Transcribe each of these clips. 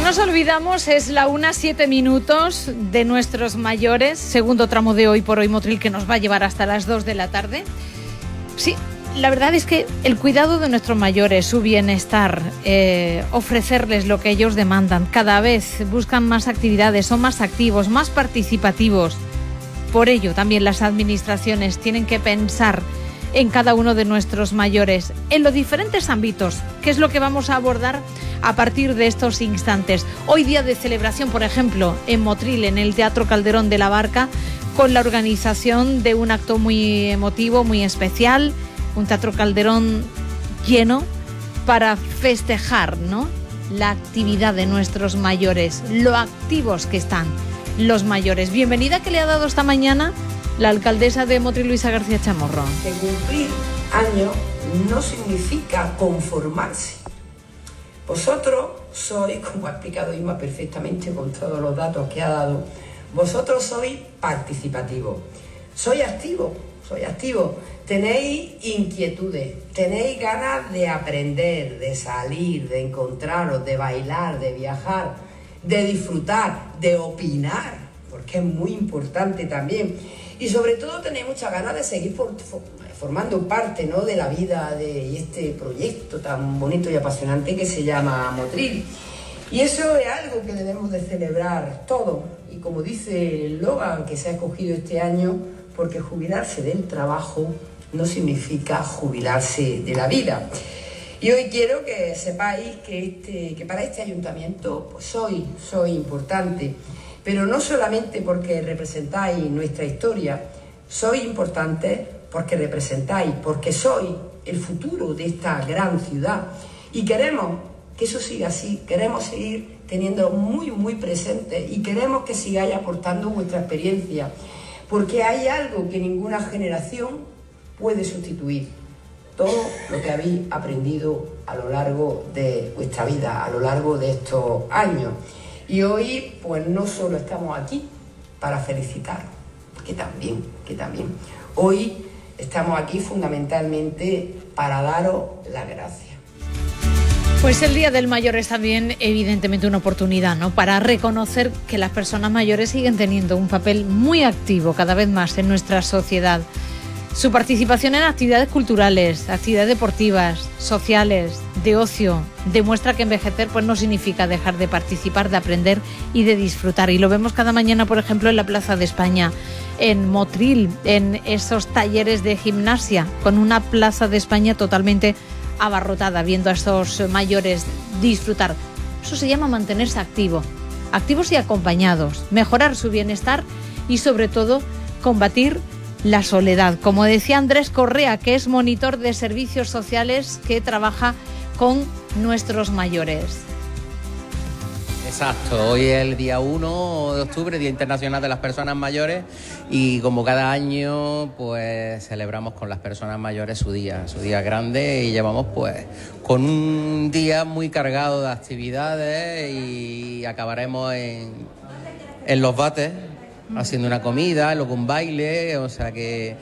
nos olvidamos, es la 1:07 de nuestros mayores, segundo tramo de Hoy por Hoy Motril, que nos va a llevar hasta las 2 de la tarde. Sí, la verdad es que el cuidado de nuestros mayores, su bienestar, ofrecerles lo que ellos demandan, cada vez buscan más actividades, son más activos, más participativos. Por ello, también las administraciones tienen que pensar en cada uno de nuestros mayores, en los diferentes ámbitos, que es lo que vamos a abordar a partir de estos instantes. Hoy día de celebración, por ejemplo, en Motril, en el Teatro Calderón de la Barca, con la organización de un acto muy emotivo, muy especial, un Teatro Calderón lleno para festejar, ¿no?, la actividad de nuestros mayores, lo activos que están los mayores. Bienvenida que le ha dado esta mañana la alcaldesa de Motril, Luisa García Chamorro. Que cumplir años no significa conformarse. Vosotros sois, como ha explicado Inma perfectamente con todos los datos que ha dado, vosotros sois participativos, sois activos, tenéis inquietudes, tenéis ganas de aprender, de salir, de encontraros, de bailar, de viajar, de disfrutar, de opinar, porque es muy importante también. Y sobre todo tenéis muchas ganas de seguir formando parte, ¿no?, de la vida de este proyecto tan bonito y apasionante que se llama Motril. Y eso es algo que debemos de celebrar todos. Y como dice el Logan que se ha escogido este año, porque jubilarse del trabajo no significa jubilarse de la vida. Y hoy quiero que sepáis que para este ayuntamiento pues soy importante. Pero no solamente porque representáis nuestra historia, sois importantes porque representáis, porque sois el futuro de esta gran ciudad. Y queremos que eso siga así, queremos seguir teniendo muy, muy presente y queremos que sigáis aportando vuestra experiencia, porque hay algo que ninguna generación puede sustituir. Todo lo que habéis aprendido a lo largo de vuestra vida, a lo largo de estos años. Y hoy, pues no solo estamos aquí para felicitaros, que también. Hoy estamos aquí fundamentalmente para daros las gracias. Pues el Día del Mayor es también, evidentemente, una oportunidad, ¿no?, para reconocer que las personas mayores siguen teniendo un papel muy activo cada vez más en nuestra sociedad. Su participación en actividades culturales, actividades deportivas, sociales, de ocio, demuestra que envejecer pues no significa dejar de participar, de aprender y de disfrutar. Y lo vemos cada mañana, por ejemplo, en la Plaza de España, en Motril, en esos talleres de gimnasia, con una Plaza de España totalmente abarrotada, viendo a estos mayores disfrutar. Eso se llama mantenerse activos y acompañados, mejorar su bienestar y, sobre todo, combatir la soledad. Como decía Andrés Correa, que es monitor de servicios sociales que trabaja con nuestros mayores. Exacto, hoy es el día 1 de octubre, Día Internacional de las Personas Mayores, y como cada año pues celebramos con las personas mayores su día grande, y llevamos pues con un día muy cargado de actividades y acabaremos en los bates haciendo una comida, luego un baile, o sea que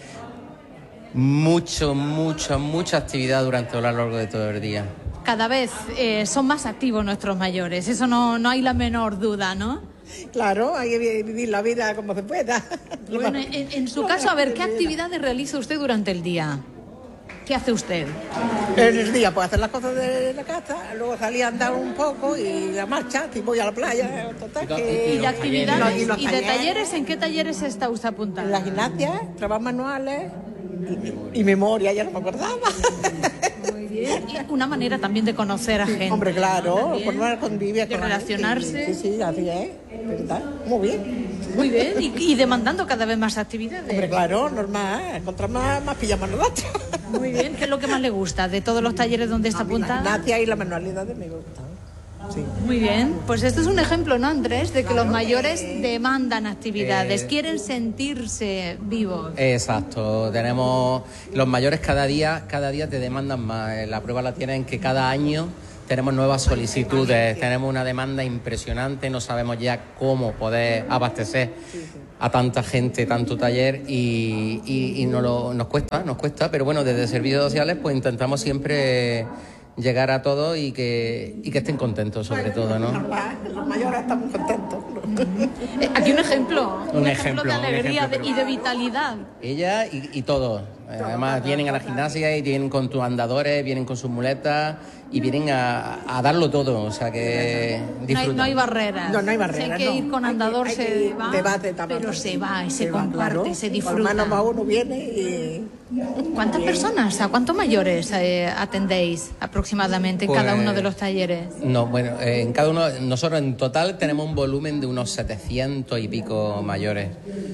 mucha actividad durante lo largo de todo el día. Cada vez son más activos nuestros mayores, eso no hay la menor duda, ¿no? Claro, hay que vivir la vida como se pueda. Bueno, en su caso, a ver, ¿qué actividades realiza usted durante el día? ¿Qué hace usted? En el día, pues hacer las cosas de la casa, luego salir a andar un poco y la marcha, y voy a la playa, total. ¿Y de actividades y de talleres? ¿En qué talleres está usted apuntado? En la gimnasia, trabajos manuales y memoria, ya no me acordaba. Muy bien. Y una manera también de conocer a gente. Hombre, claro, también, por no convivir de con relacionarse. Sí, así es, ¿verdad? Muy bien. Muy bien, y demandando cada vez más actividades. Hombre, claro, normal, encontrar más pillamos nosotros. Muy bien, ¿qué es lo que más le gusta de todos los talleres donde está apuntada? La gimnasia y la manualidad me gusta. Sí. Muy bien, pues esto es un ejemplo, ¿no, Andrés?, de que los mayores demandan actividades, quieren sentirse vivos. Exacto, los mayores cada día te demandan más. La prueba la tienen que cada año tenemos nuevas solicitudes, tenemos una demanda impresionante, no sabemos ya cómo poder abastecer a tanta gente, tanto taller, y nos cuesta, pero bueno, desde Servicios Sociales pues intentamos siempre llegar a todos y que estén contentos sobre todo, ¿no? Los mayores estamos contentos. Aquí un ejemplo de alegría y de pero vitalidad. ella y todos. Además vienen a la gimnasia y vienen con tus andadores, vienen con sus muletas y vienen a darlo todo, o sea que disfrutan. No hay barreras. No hay barreras. Si hay que ir con andador, se va, pero se va y se comparte, claro, y se disfruta. Por mano uno viene y... ¿Cuántas personas, a cuántos mayores atendéis aproximadamente en cada uno de los talleres? No, bueno, en cada uno, nosotros en total tenemos un volumen de unos 700 y pico mayores.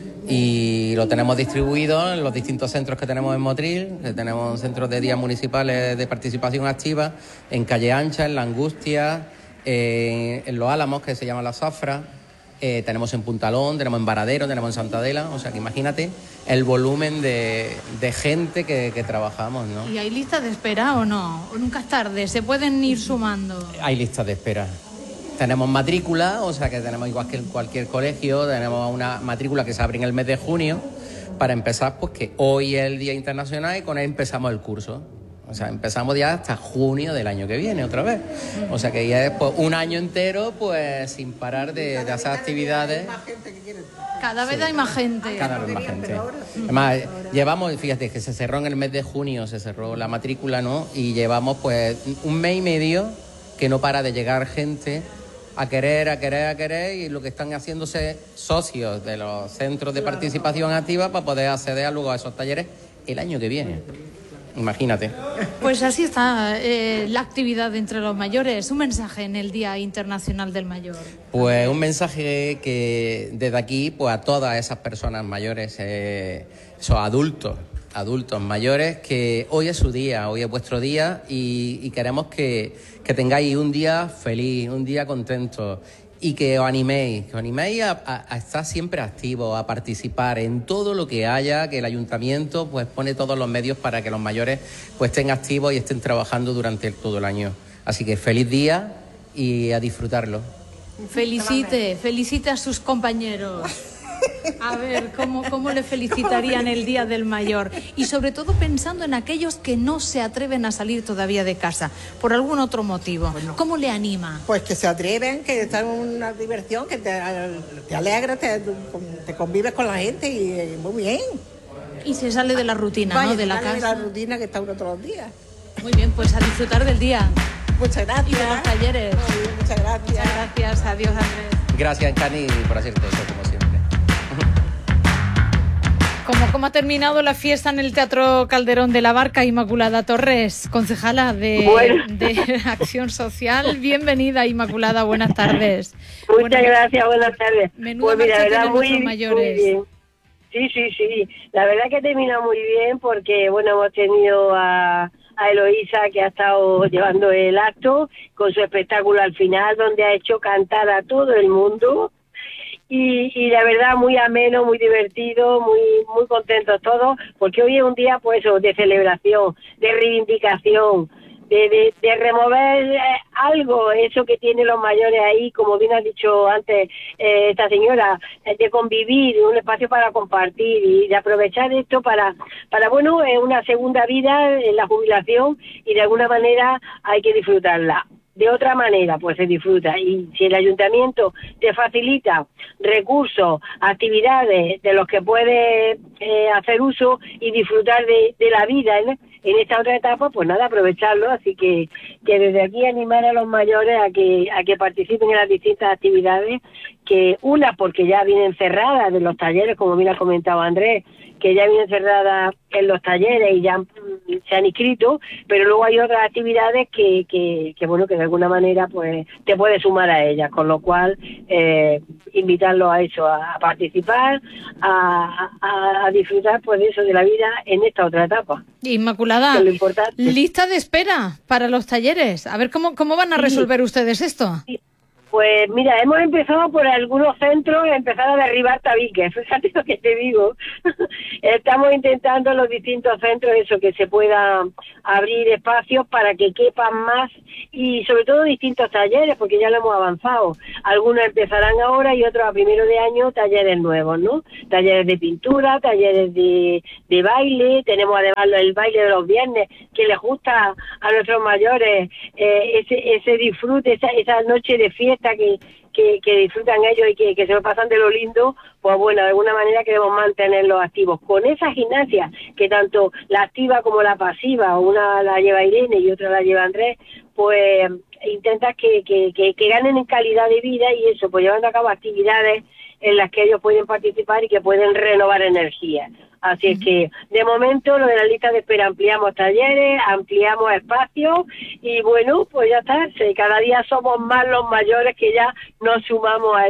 Y lo tenemos distribuido en los distintos centros que tenemos en Motril, que tenemos centros de días municipales de participación activa, en Calle Ancha, en La Angustia, en Los Álamos, que se llama La Zafra, tenemos en Puntalón, tenemos en Varadero, tenemos en Santa Adela, o sea que imagínate el volumen de gente que trabajamos, ¿no? ¿Y hay listas de espera o no? ¿O nunca es tarde? ¿Se pueden ir sumando? Hay listas de espera. Tenemos matrícula, o sea que tenemos igual que en cualquier colegio, tenemos una matrícula que se abre en el mes de junio para empezar, pues que hoy es el Día Internacional y con él empezamos el curso. O sea, empezamos ya hasta junio del año que viene otra vez. O sea que ya es pues, un año entero pues sin parar de hacer actividades. Cada vez hay más gente. Cada vez más gente. Además, llevamos, fíjate que se cerró en el mes de junio, se cerró la matrícula, ¿no? Y llevamos pues un mes y medio que no para de llegar gente a querer, y lo que están haciéndose socios de los centros de participación activa para poder acceder luego a esos talleres el año que viene. Imagínate. Pues así está la actividad entre los mayores. Un mensaje en el Día Internacional del Mayor. Pues un mensaje que desde aquí pues a todas esas personas mayores, esos adultos mayores, que hoy es su día, hoy es vuestro día y queremos que tengáis un día feliz, un día contento y que os animéis a estar siempre activos, a participar en todo lo que haya, que el ayuntamiento pues pone todos los medios para que los mayores pues estén activos y estén trabajando durante todo el año. Así que feliz día y a disfrutarlo. Felicite a sus compañeros. A ver, ¿cómo le felicitarían el Día del Mayor? Y sobre todo pensando en aquellos que no se atreven a salir todavía de casa, por algún otro motivo. Bueno, ¿cómo le anima? Pues que se atreven, que está en una diversión, que te alegra, te convives con la gente y muy bien. Y se sale de la rutina, ¿no? De la casa. De la rutina que está uno todos los días. Muy bien, pues a disfrutar del día. Muchas gracias. Y de los talleres. Muy bien, muchas gracias. Muchas gracias. Adiós, Andrés. Gracias, Cani, por hacer todo eso, como siempre. ¿Cómo ha terminado la fiesta en el Teatro Calderón de la Barca? Inmaculada Torres, concejala de Acción Social. Bienvenida, Inmaculada, buenas tardes. Muchas gracias, buenas tardes. Menuda pues mira, verdad, muy mayores. Muy bien. Sí. La verdad que termina muy bien porque, bueno, hemos tenido a Eloísa, que ha estado llevando el acto con su espectáculo al final, donde ha hecho cantar a todo el mundo. Y la verdad muy ameno, muy divertido, muy contentos todos, porque hoy es un día pues de celebración, de reivindicación, de remover algo, eso que tienen los mayores ahí, como bien ha dicho antes esta señora, de convivir, un espacio para compartir y de aprovechar esto para bueno, una segunda vida en la jubilación y de alguna manera hay que disfrutarla. De otra manera, pues se disfruta. Y si el ayuntamiento te facilita recursos, actividades de los que puedes hacer uso y disfrutar de la vida en esta otra etapa, pues nada, aprovecharlo. Así que desde aquí animar a los mayores a que participen en las distintas actividades, que una porque ya vienen cerradas de los talleres, como bien ha comentado Andrés, que ya vienen cerradas en los talleres y ya se han inscrito, pero luego hay otras actividades que bueno, que de alguna manera pues te puedes sumar a ellas, con lo cual invitarlos a eso, a participar, a disfrutar pues de eso, de la vida en esta otra etapa. Inmaculada, lista de espera para los talleres. A ver cómo van a resolver ustedes esto. Pues mira, hemos empezado por algunos centros a empezar a derribar tabiques, fíjate lo que te digo. Estamos intentando en los distintos centros eso, que se pueda abrir espacios para que quepan más y sobre todo distintos talleres, porque ya lo hemos avanzado. Algunos empezarán ahora y otros a primero de año talleres nuevos, ¿no? Talleres de pintura, talleres de baile, tenemos además el baile de los viernes, que les gusta a nuestros mayores ese disfrute, esa noche de fiesta que disfrutan ellos y que se lo pasan de lo lindo. Pues bueno, de alguna manera queremos mantenerlos activos. Con esa gimnasia, que tanto la activa como la pasiva, una la lleva Irene y otra la lleva Andrés, pues intenta que ganen en calidad de vida y eso, pues llevando a cabo actividades en las que ellos pueden participar y que pueden renovar energía. Así es que, de momento, lo de la lista de espera, ampliamos talleres, ampliamos espacios y bueno, pues ya está, cada día somos más los mayores que ya nos sumamos a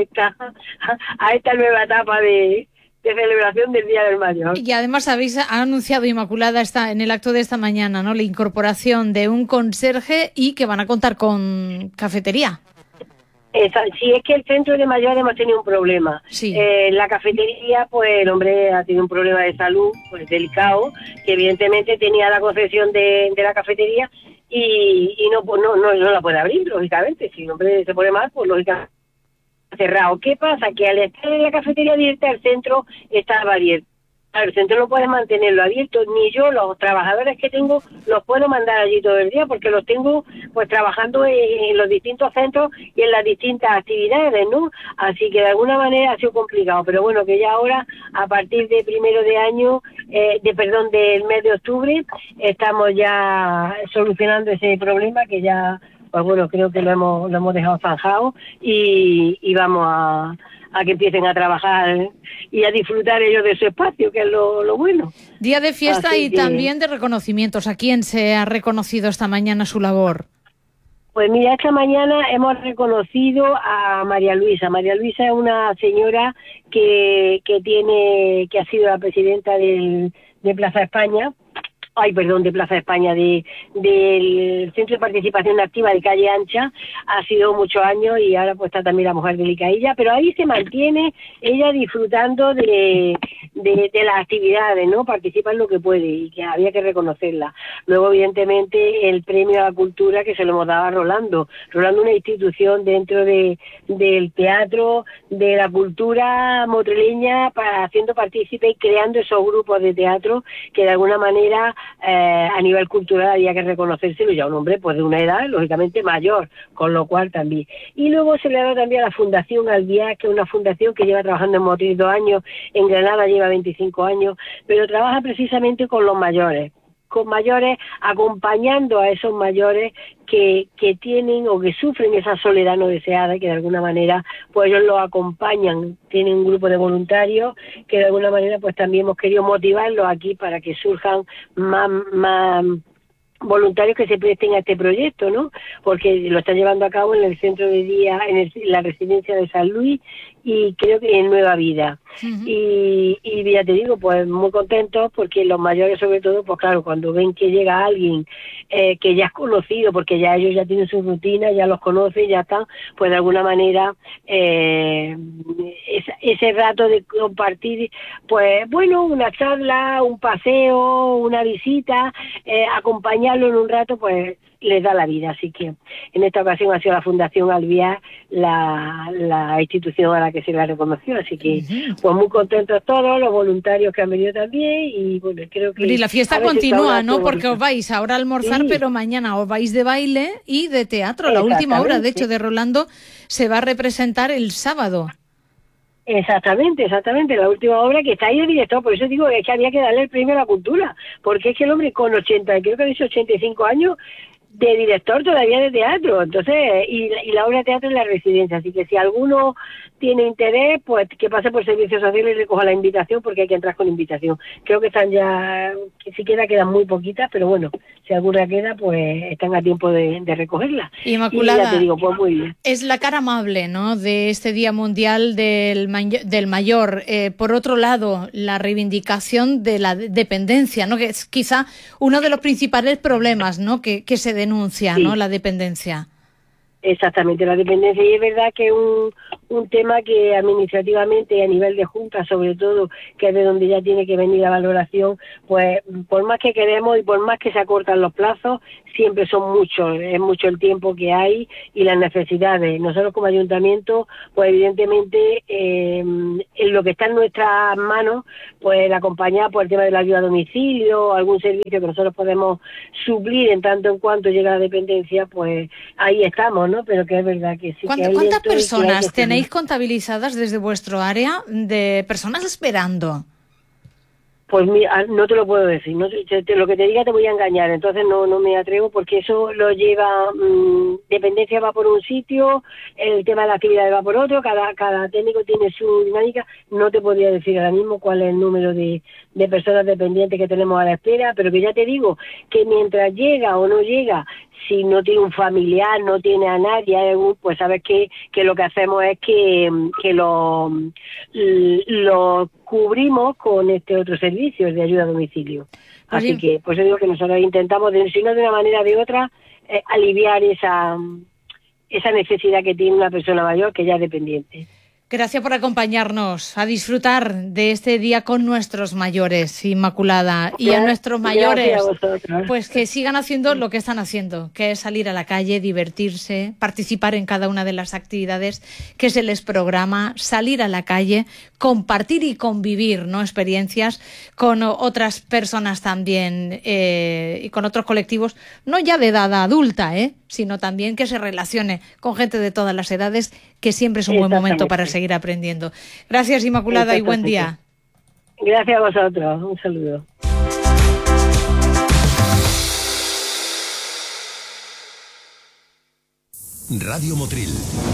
esta nueva etapa de celebración del Día del Mayor. Y además ha anunciado Inmaculada en el acto de esta mañana, ¿no?, la incorporación de un conserje y que van a contar con cafetería. Sí, es que el centro de mayores hemos tenido un problema. Sí. La cafetería, pues el hombre ha tenido un problema de salud, pues delicado, que evidentemente tenía la concesión de la cafetería y no la puede abrir, lógicamente. Si el hombre se pone mal, pues lógicamente cerrado. ¿Qué pasa? Que al estar en la cafetería abierta, el centro estaba abierto. El centro no puede mantenerlo abierto, ni yo, los trabajadores que tengo, los puedo mandar allí todo el día, porque los tengo pues trabajando en los distintos centros y en las distintas actividades, ¿no? Así que de alguna manera ha sido complicado, pero bueno, que ya ahora, a partir de primero de año, del mes de octubre, estamos ya solucionando ese problema que ya, pues bueno, creo que lo hemos dejado zanjado y vamos a que empiecen a trabajar y a disfrutar ellos de su espacio, que es lo bueno. Día de fiesta y también de reconocimientos. ¿A quién se ha reconocido esta mañana su labor? Pues mira, esta mañana hemos reconocido a María Luisa. María Luisa es una señora que ha sido la presidenta de Plaza España, de Plaza España, del Centro de Participación Activa de Calle Ancha. Ha sido muchos años y ahora pues está también la mujer de Licailla, pero ahí se mantiene ella disfrutando de las actividades, ¿no? Participa en lo que puede y que había que reconocerla. Luego, evidentemente, el premio a la cultura que se lo hemos dado a Rolando. Rolando, una institución dentro del teatro, de la cultura motrileña, haciendo partícipe y creando esos grupos de teatro que de alguna manera a nivel cultural había que reconocérselo, ya un hombre pues de una edad lógicamente mayor, con lo cual también. Y luego se le ha dado también a la Fundación Albiar, que es una fundación que lleva trabajando en Motril 2 años, en Granada lleva 25 años, pero trabaja precisamente con los mayores, acompañando a esos mayores que tienen o que sufren esa soledad no deseada, que de alguna manera pues ellos los acompañan, tienen un grupo de voluntarios que de alguna manera pues también hemos querido motivarlos aquí para que surjan más voluntarios que se presten a este proyecto, ¿no? Porque lo están llevando a cabo en el centro de día, en la residencia de San Luis y creo que en Nueva Vida. Uh-huh. Y ya te digo, pues muy contentos porque los mayores sobre todo, pues claro, cuando ven que llega alguien que ya es conocido, porque ya ellos ya tienen su rutina, ya los conocen, ya están, pues de alguna manera ese rato de compartir, pues bueno, una charla, un paseo, una visita, acompañarlo en un rato, pues les da la vida. Así que en esta ocasión ha sido la Fundación Albiar la institución a la que se la reconoció, así que pues muy contentos todos, los voluntarios que han venido también y bueno, creo que... Y la fiesta continúa, ¿no? Porque os vais ahora a almorzar, sí, pero mañana os vais de baile y de teatro. La última obra, de hecho, de Rolando se va a representar el sábado. Exactamente, la última obra que está ahí el director, por eso digo que es que había que darle el premio a la cultura, porque es que el hombre con 85 años de director todavía de teatro, entonces, y la obra de teatro en la residencia, así que si alguno tiene interés, pues que pase por servicios sociales y recoja la invitación, porque hay que entrar con invitación. Creo que están ya, que si quedan muy poquitas, pero bueno, si alguna queda, pues están a tiempo de recogerla. Inmaculada, y ya te digo, pues muy bien. Es la cara amable, ¿no?, de este Día Mundial del Mayor. Por otro lado, la reivindicación de la dependencia, ¿no?, que es quizá uno de los principales problemas, ¿no?, que se denuncia, sí, ¿no?, la dependencia. Exactamente, la dependencia, y es verdad que es un tema que administrativamente a nivel de Junta, sobre todo, que es de donde ya tiene que venir la valoración, pues por más que queremos y por más que se acortan los plazos, siempre son muchos, es mucho el tiempo que hay y las necesidades. Nosotros como ayuntamiento, pues evidentemente en lo que está en nuestras manos, pues el acompañar por el tema de la ayuda a domicilio, algún servicio que nosotros podemos suplir en tanto en cuanto llega la dependencia, pues ahí estamos, ¿no? Pero que es verdad que sí. ¿Cuántas personas tenéis contabilizadas desde vuestro área de personas esperando? Pues mira, no te lo puedo decir, lo que te diga te voy a engañar, entonces no me atrevo porque eso lo lleva, dependencia va por un sitio, el tema de la actividad va por otro, cada técnico tiene su dinámica, no te podría decir ahora mismo cuál es el número de personas dependientes que tenemos a la espera, pero que ya te digo que mientras llega o no llega, si no tiene un familiar, no tiene a nadie, pues sabes que lo que hacemos es que lo cubrimos con este otro servicio de ayuda a domicilio. Pues así que, pues yo digo que nosotros intentamos, si no de una manera o de otra, aliviar esa necesidad que tiene una persona mayor que ya es dependiente. Gracias por acompañarnos a disfrutar de este día con nuestros mayores, Inmaculada. Y a nuestros mayores, pues que sigan haciendo lo que están haciendo, que es salir a la calle, divertirse, participar en cada una de las actividades que se les programa, salir a la calle, compartir y convivir, ¿no?, experiencias con otras personas también y con otros colectivos, no ya de edad adulta, sino también que se relacione con gente de todas las edades, que siempre es un buen momento para seguir aprendiendo. Gracias, Inmaculada, y buen día. Gracias a vosotros. Un saludo. Radio Motril.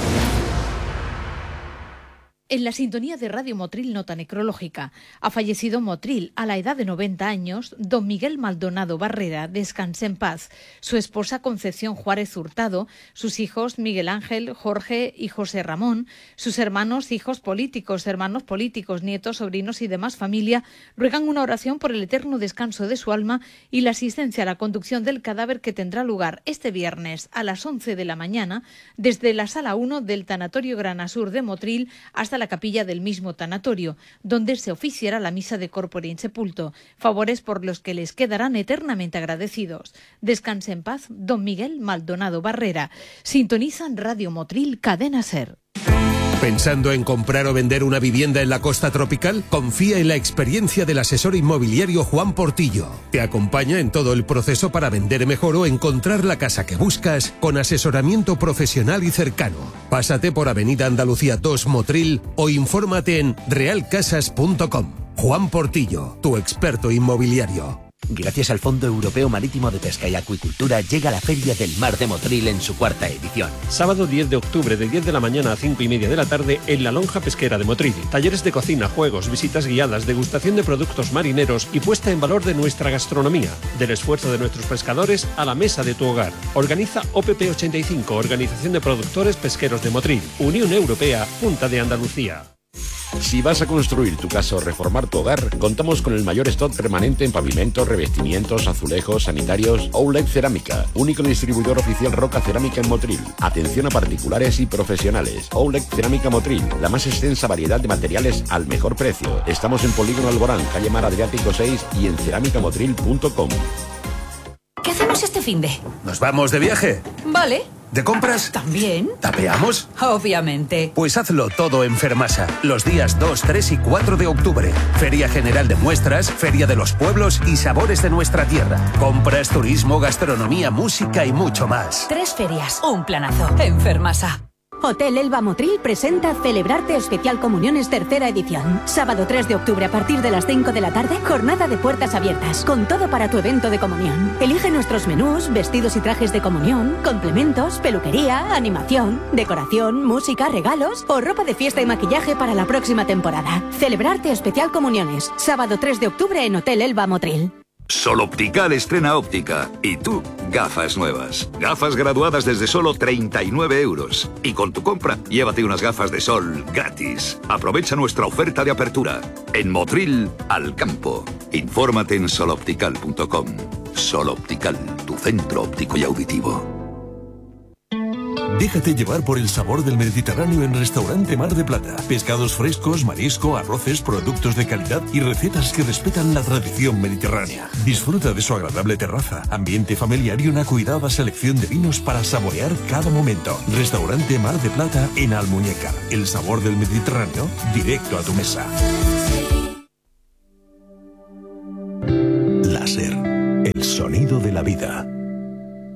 En la sintonía de Radio Motril, nota necrológica. Ha fallecido Motril a la edad de 90 años, don Miguel Maldonado Barrera, descanse en paz, su esposa Concepción Juárez Hurtado, sus hijos Miguel Ángel, Jorge y José Ramón, sus hermanos, hijos políticos, hermanos políticos, nietos, sobrinos y demás familia, ruegan una oración por el eterno descanso de su alma y la asistencia a la conducción del cadáver que tendrá lugar este viernes a las 11 de la mañana desde la Sala 1 del Tanatorio Granasur de Motril hasta la capilla del mismo tanatorio, donde se oficiará la misa de corpore in sepulto, favores por los que les quedarán eternamente agradecidos. Descanse en paz, don Miguel Maldonado Barrera. Sintonizan Radio Motril, Cadena SER. ¿Pensando en comprar o vender una vivienda en la costa tropical? Confía en la experiencia del asesor inmobiliario Juan Portillo. Te acompaña en todo el proceso para vender mejor o encontrar la casa que buscas con asesoramiento profesional y cercano. Pásate por Avenida Andalucía 2 Motril o infórmate en realcasas.com. Juan Portillo, tu experto inmobiliario. Gracias al Fondo Europeo Marítimo de Pesca y Acuicultura llega la Feria del Mar de Motril en su 4ª edición. Sábado 10 de octubre de 10 de la mañana a 5:30 de la tarde en la Lonja Pesquera de Motril. Talleres de cocina, juegos, visitas guiadas, degustación de productos marineros y puesta en valor de nuestra gastronomía. Del esfuerzo de nuestros pescadores a la mesa de tu hogar. Organiza OPP85, Organización de Productores Pesqueros de Motril. Unión Europea, Junta de Andalucía. Si vas a construir tu casa o reformar tu hogar, contamos con el mayor stock permanente en pavimentos, revestimientos, azulejos, sanitarios. Outlet Cerámica, único distribuidor oficial Roca Cerámica en Motril. Atención a particulares y profesionales. Outlet Cerámica Motril, la más extensa variedad de materiales al mejor precio. Estamos en Polígono Alborán, calle Mar Adriático 6 y en cerámicamotril.com. ¿Qué hacemos este finde? ¿Nos vamos de viaje? Vale. ¿De compras? ¿También? ¿Tapeamos? Obviamente. Pues hazlo todo en Fermasa, los días 2, 3 y 4 de octubre. Feria General de Muestras, Feria de los Pueblos y Sabores de nuestra tierra. Compras, turismo, gastronomía, música y mucho más. 3 ferias, un planazo. En Fermasa. Hotel Elba Motril presenta Celebrarte Especial Comuniones 3ª edición. Sábado 3 de octubre a partir de las 5 de la tarde, jornada de puertas abiertas, con todo para tu evento de comunión. Elige nuestros menús, vestidos y trajes de comunión, complementos, peluquería, animación, decoración, música, regalos o ropa de fiesta y maquillaje para la próxima temporada. Celebrarte Especial Comuniones, sábado 3 de octubre en Hotel Elba Motril. Sol Optical estrena óptica. Y tú, gafas nuevas. Gafas graduadas desde solo 39 euros. Y con tu compra, llévate unas gafas de sol gratis. Aprovecha nuestra oferta de apertura. En Motril, al campo. Infórmate en soloptical.com. Sol Optical, tu centro óptico y auditivo. Déjate llevar por el sabor del Mediterráneo en Restaurante Mar de Plata. Pescados frescos, marisco, arroces, productos de calidad y recetas que respetan la tradición mediterránea. Disfruta de su agradable terraza, ambiente familiar y una cuidada selección de vinos para saborear cada momento. Restaurante Mar de Plata en Almuñécar. El sabor del Mediterráneo directo a tu mesa.